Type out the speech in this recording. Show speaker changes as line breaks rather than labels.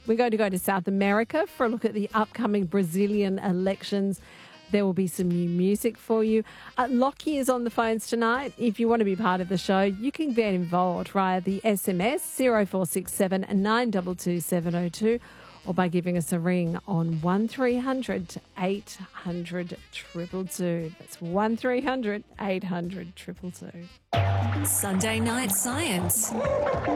We're going to go to South America for a look at the upcoming Brazilian elections. There will be some new music for you. Lockie is on the phones tonight. If you want to be part of the show, you can get involved via the SMS 0467 922 702 or by giving us a ring on 1300 800 222. That's 1300 800 222.
Sunday Night Science.